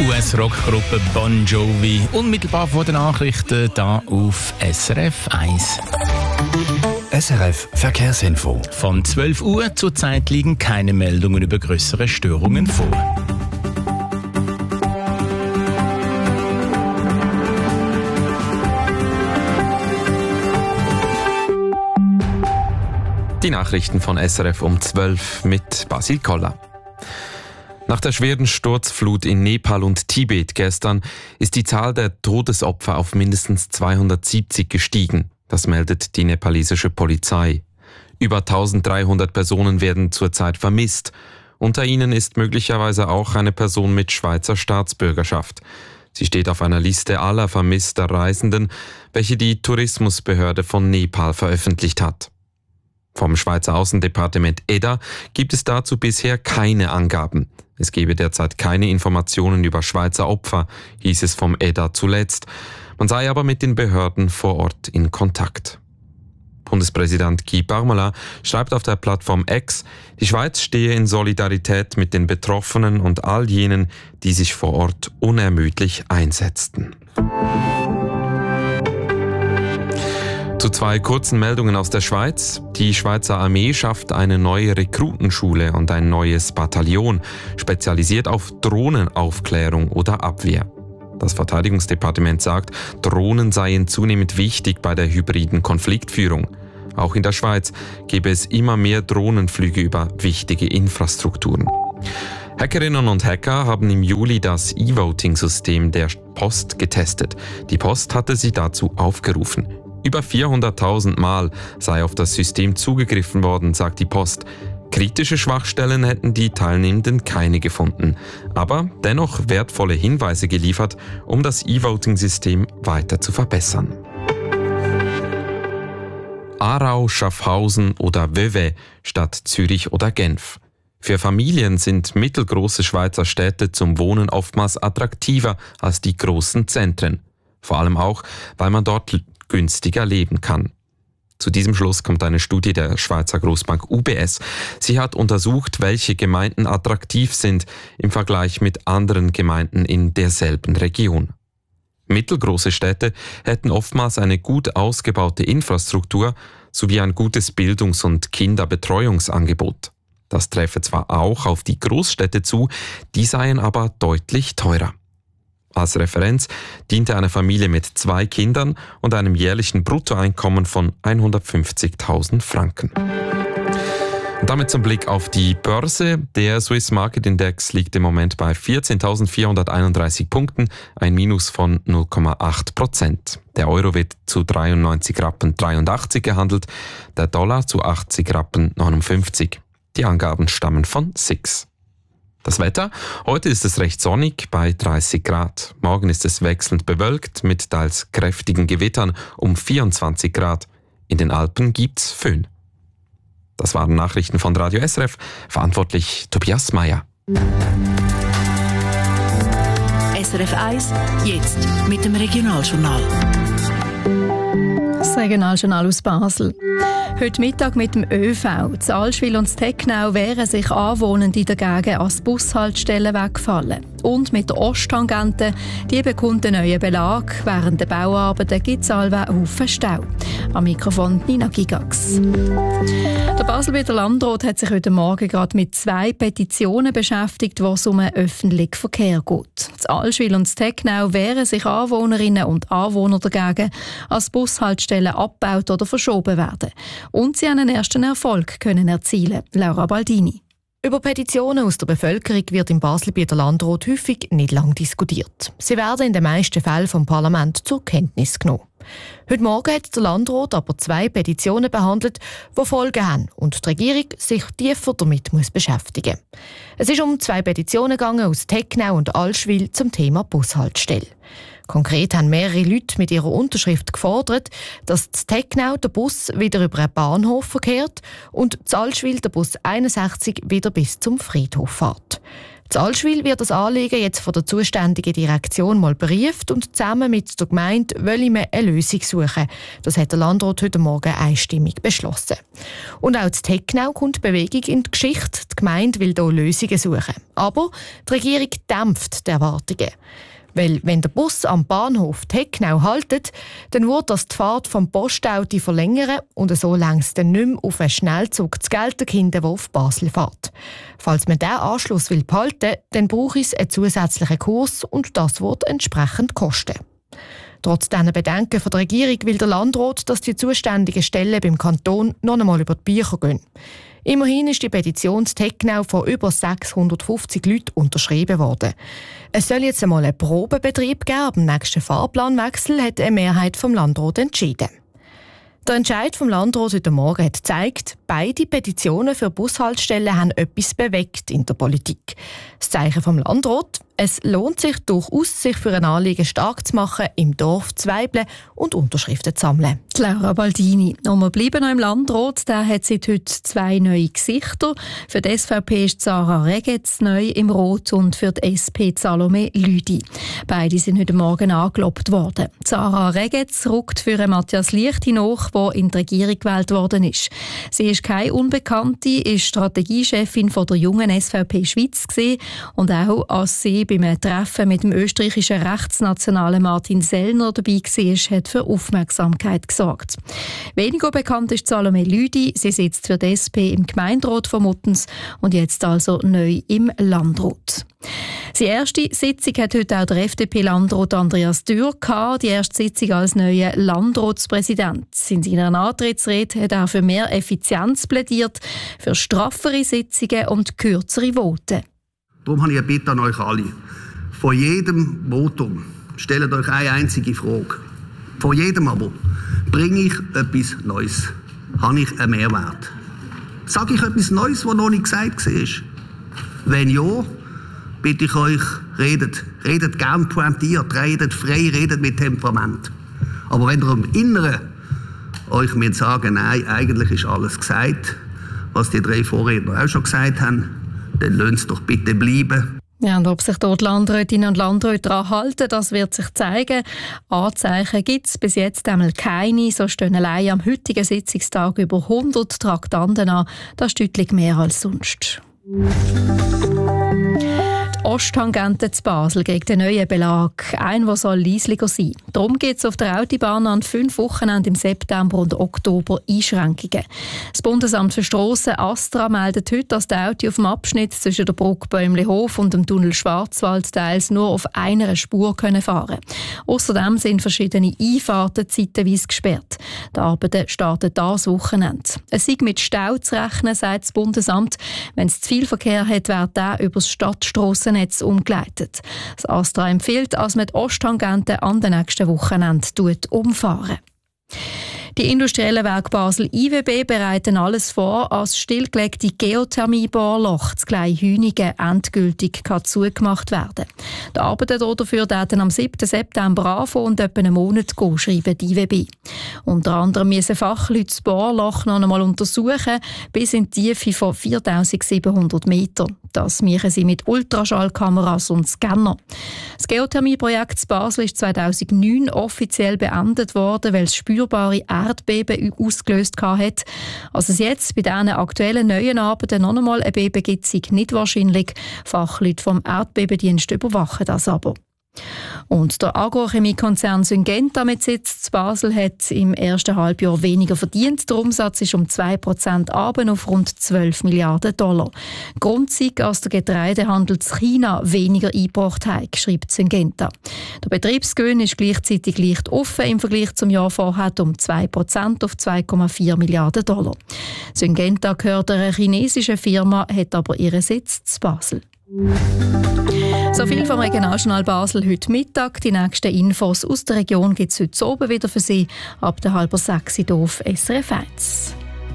US-Rockgruppe Bon Jovi. Unmittelbar vor den Nachrichten hier auf SRF 1. SRF Verkehrsinfo. Von 12 Uhr zurzeit liegen keine Meldungen über größere Störungen vor. Die Nachrichten von SRF um 12 mit Basil Koller. Nach der schweren Sturzflut in Nepal und Tibet gestern ist die Zahl der Todesopfer auf mindestens 270 gestiegen. Das meldet die nepalesische Polizei. Über 1300 Personen werden zurzeit vermisst. Unter ihnen ist möglicherweise auch eine Person mit Schweizer Staatsbürgerschaft. Sie steht auf einer Liste aller vermisster Reisenden, welche die Tourismusbehörde von Nepal veröffentlicht hat. Vom Schweizer Außendepartement EDA gibt es dazu bisher keine Angaben. Es gebe derzeit keine Informationen über Schweizer Opfer, hieß es vom EDA zuletzt. Man sei aber mit den Behörden vor Ort in Kontakt. Bundespräsident Guy Parmelin schreibt auf der Plattform X, die Schweiz stehe in Solidarität mit den Betroffenen und all jenen, die sich vor Ort unermüdlich einsetzten. Zu zwei kurzen Meldungen aus der Schweiz. Die Schweizer Armee schafft eine neue Rekrutenschule und ein neues Bataillon, spezialisiert auf Drohnenaufklärung oder Abwehr. Das Verteidigungsdepartement sagt, Drohnen seien zunehmend wichtig bei der hybriden Konfliktführung. Auch in der Schweiz gäbe es immer mehr Drohnenflüge über wichtige Infrastrukturen. Hackerinnen und Hacker haben im Juli das E-Voting-System der Post getestet. Die Post hatte sie dazu aufgerufen. Über 400.000 Mal sei auf das System zugegriffen worden, sagt die Post. Kritische Schwachstellen hätten die Teilnehmenden keine gefunden, aber dennoch wertvolle Hinweise geliefert, um das E-Voting-System weiter zu verbessern. Aarau, Schaffhausen oder Vevey statt Zürich oder Genf. Für Familien sind mittelgroße Schweizer Städte zum Wohnen oftmals attraktiver als die großen Zentren. Vor allem auch, weil man dort günstiger leben kann. Zu diesem Schluss kommt eine Studie der Schweizer Grossbank UBS. Sie hat untersucht, welche Gemeinden attraktiv sind im Vergleich mit anderen Gemeinden in derselben Region. Mittelgroße Städte hätten oftmals eine gut ausgebaute Infrastruktur sowie ein gutes Bildungs- und Kinderbetreuungsangebot. Das treffe zwar auch auf die Großstädte zu, die seien aber deutlich teurer. Als Referenz diente eine Familie mit 2 Kindern und einem jährlichen Bruttoeinkommen von 150.000 Franken. Und damit zum Blick auf die Börse. Der Swiss Market Index liegt im Moment bei 14.431 Punkten, ein Minus von 0,8%. Der Euro wird zu 93,83 Rappen gehandelt, der Dollar zu 80,59 Rappen. Die Angaben stammen von SIX. Das Wetter? Heute ist es recht sonnig bei 30 Grad. Morgen ist es wechselnd bewölkt mit teils kräftigen Gewittern um 24 Grad. In den Alpen gibt's Föhn. Das waren Nachrichten von Radio SRF. Verantwortlich Tobias Meyer. SRF 1, jetzt mit dem Regionaljournal. Das Regionaljournal aus Basel. Heute Mittag mit dem ÖV. In Allschwil und Tecknau wehren sich Anwohnende dagegen als Bushaltestellen weggefallen. Und mit der Osttangente, die bekommt einen neuen Belag. Während der Bauarbeiten gibt es allweil einen Haufen Stau. Am Mikrofon Nina Gigax. Der Baselbieter Landrat hat sich heute Morgen gerade mit 2 Petitionen beschäftigt, wo es um einen öffentlichen Verkehr geht. In Allschwil und Tecknau wehren sich Anwohnerinnen und Anwohner dagegen, als Bushaltestellen abgebaut oder verschoben werden. Und sie haben einen ersten Erfolg können erzielen. Laura Baldini. Über Petitionen aus der Bevölkerung wird im Baselbieter Landrat häufig nicht lang diskutiert. Sie werden in den meisten Fällen vom Parlament zur Kenntnis genommen. Heute Morgen hat der Landrat aber 2 Petitionen behandelt, die Folgen haben und die Regierung sich tiefer damit beschäftigen muss. Es ist um 2 Petitionen gegangen aus Tecknau und Allschwil zum Thema Bushaltestelle. Konkret haben mehrere Leute mit ihrer Unterschrift gefordert, dass in Tecknau der Bus wieder über einen Bahnhof verkehrt und in Allschwil der Bus 61 wieder bis zum Friedhof fährt. In Allschwil wird das Anliegen jetzt von der zuständigen Direktion mal berufen und zusammen mit der Gemeinde wollen wir eine Lösung suchen. Das hat der Landrat heute Morgen einstimmig beschlossen. Und auch in Tecknau kommt Bewegung in die Geschichte. Die Gemeinde will hier Lösungen suchen. Aber die Regierung dämpft die Erwartungen. Weil wenn der Bus am Bahnhof Tecknau haltet, dann wird das die Fahrt vom Postauto verlängern und so längst dann nicht mehr auf einen Schnellzug zu Gelterkinden, der auf Basel fährt. Falls man diesen Anschluss behalten will, dann braucht es einen zusätzlichen Kurs und das wird entsprechend kosten. Trotz diesen Bedenken von der Regierung will der Landrat, dass die zuständigen Stellen beim Kanton noch einmal über die Bücher gehen. Immerhin ist die Petition in Tecknau von über 650 Leuten unterschrieben worden. Es soll jetzt einmal einen Probebetrieb geben. Am nächsten Fahrplanwechsel hat eine Mehrheit vom Landrat entschieden. Der Entscheid vom Landrat heute Morgen hat gezeigt, beide Petitionen für Bushaltestellen haben etwas bewegt in der Politik. Das Zeichen vom Landrat: Es lohnt sich durchaus, sich für ein Anliegen stark zu machen, im Dorf zu weibeln und Unterschriften zu sammeln. Die Laura Baldini. Und wir bleiben noch im Landrat. Der hat seit heute 2 neue Gesichter. Für die SVP ist Sarah Regetz neu im Rot und für die SP Salome Lüdi. Beide sind heute Morgen angelobt worden. Sarah Regetz rückt für Matthias Liechti nach, der in die Regierung gewählt worden ist. Sie ist keine Unbekannte, ist Strategiechefin von der jungen SVP Schweiz gewesen und auch als sie beim Treffen mit dem österreichischen Rechtsnationalen Martin Sellner dabei war, hat für Aufmerksamkeit gesorgt. Weniger bekannt ist Salome Lüdi. Sie sitzt für die SP im Gemeinderat von Muttens und jetzt also neu im Landrat. Die erste Sitzung hat heute auch der FDP-Landrat Andreas Dürr gehabt, die erste Sitzung als neuer Landratspräsident. In seiner Antrittsrede hat er für mehr Effizienz plädiert, für straffere Sitzungen und kürzere Voten. Darum habe ich eine Bitte an euch alle. Vor jedem Votum stellt euch eine einzige Frage. Vor jedem aber bringe ich etwas Neues. Habe ich einen Mehrwert? Sage ich etwas Neues, was noch nicht gesagt war? Wenn ja, bitte ich euch, redet. Redet gern pointiert, redet frei, redet mit Temperament. Aber wenn ihr im Inneren euch müsst sagen, nein, eigentlich ist alles gesagt, was die 3 Vorredner auch schon gesagt haben, dann lasst es doch bitte bleiben. Ja, und ob sich dort Landrätinnen und Landräte daran halten, das wird sich zeigen. Anzeichen gibt es bis jetzt einmal keine. So stehen allein am heutigen Sitzungstag über 100 Traktanten an. Das ist deutlich mehr als sonst. Die Osttangente zu Basel gegen den neuen Belag. Ein, der soll leislicher sein. Darum gibt es auf der Autobahn an 5 Wochenenden im September und Oktober Einschränkungen. Das Bundesamt für Strassen Astra meldet heute, dass die Autos auf dem Abschnitt zwischen der Brücke Bäumlihof und dem Tunnel Schwarzwald teils nur auf einer Spur fahren können. Außerdem sind verschiedene Einfahrten zeitweise gesperrt. Die Arbeiten starten dieses Wochenende. Es sei mit Stau zu rechnen, sagt das Bundesamt. Wenn es zu viel Verkehr hat, wird der über das Stadtstrassennetz umgeleitet. Das Astra empfiehlt, dass man die Osttangente an den nächsten Wochenende umfahren. Die industriellen Werke Basel IWB bereiten alles vor, als stillgelegte Geothermie-Bohrloch zu Kleinhünigen endgültig zugemacht werden. Die Arbeiten dafür werden am 7. September anfangen und etwa einen Monat gehen, schreiben die IWB. Unter anderem müssen Fachleute das Bohrloch noch einmal untersuchen, bis in die Tiefe von 4700 Metern. Das machen sie mit Ultraschallkameras und Scanner. Das Geothermie-Projekt in Basel ist 2009 offiziell beendet worden, weil es spürbare Erdbeben ausgelöst hat. Also es jetzt bei diesen aktuellen neuen Arbeiten noch einmal ein Beben gibt, sei nicht wahrscheinlich. Fachleute vom Erdbebendienst überwachen das aber. Und der Agrochemiekonzern Syngenta mit Sitz in Basel hat im ersten Halbjahr weniger verdient. Der Umsatz ist um 2% runter auf rund 12 Milliarden $. Grund sei, dass der Getreidehandel in China weniger eingebracht hat, schreibt Syngenta. Der Betriebsgewinn ist gleichzeitig leicht offen im Vergleich zum Jahr vorher um 2% auf 2,4 Milliarden $. Syngenta gehört einer chinesischen Firma, hat aber ihren Sitz in Basel. So viel vom Regionaljournal Basel heute Mittag. Die nächsten Infos aus der Region gibt es heute oben wieder für Sie ab der 5:30 hier auf SRF 1.